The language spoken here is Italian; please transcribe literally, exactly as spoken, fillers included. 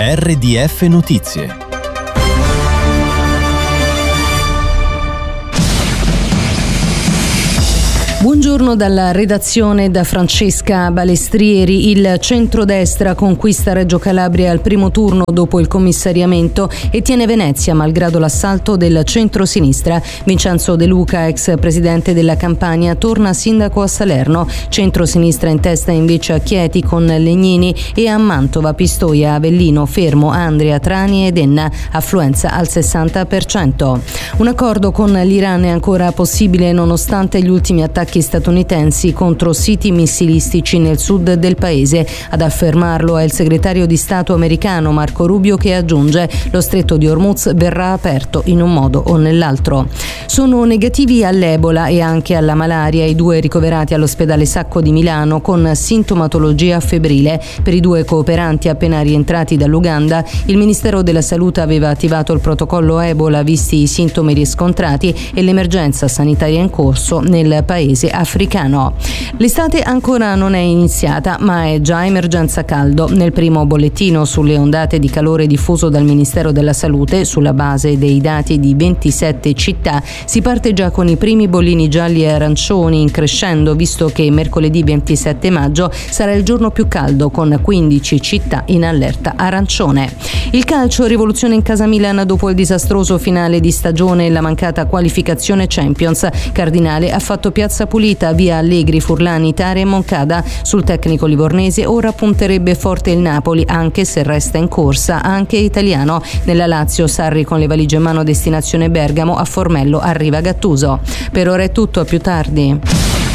R D F Notizie. Buongiorno dalla redazione da Francesca Balestrieri. Il centrodestra conquista Reggio Calabria al primo turno dopo il commissariamento e tiene Venezia malgrado l'assalto del centro-sinistra. Vincenzo De Luca, ex presidente della Campania, torna sindaco a Salerno. Centro-sinistra in testa invece a Chieti con Legnini e a Mantova, Pistoia, Avellino, Fermo, Andria, Trani ed Enna, affluenza al sessanta per cento. Un accordo con l'Iran è ancora possibile nonostante gli ultimi attacchi statunitensi contro siti missilistici nel sud del paese. Ad affermarlo è il segretario di Stato americano Marco Rubio, che aggiunge: lo stretto di Hormuz verrà aperto in un modo o nell'altro. Sono negativi all'Ebola e anche alla malaria i due ricoverati all'ospedale Sacco di Milano con sintomatologia febbrile. Per i due cooperanti appena rientrati dall'Uganda, il Ministero della Salute aveva attivato il protocollo Ebola visti i sintomi riscontrati e l'emergenza sanitaria in corso nel paese africano. L'estate ancora non è iniziata, ma è già emergenza caldo. Nel primo bollettino sulle ondate di calore diffuso dal Ministero della Salute, sulla base dei dati di ventisette città, si parte già con i primi bollini gialli e arancioni in crescendo, visto che mercoledì ventisette maggio sarà il giorno più caldo con quindici città in allerta arancione. Il calcio, rivoluzione in casa Milan dopo il disastroso finale di stagione e la mancata qualificazione Champions. Cardinale ha fatto piazza pulita, via Allegri, Furlani, Tare e Moncada. Sul tecnico livornese ora punterebbe forte il Napoli, anche se resta in corsa anche italiano. Nella Lazio, Sarri con le valigie in mano destinazione Bergamo, a Formello arriva Gattuso. Per ora è tutto, a più tardi.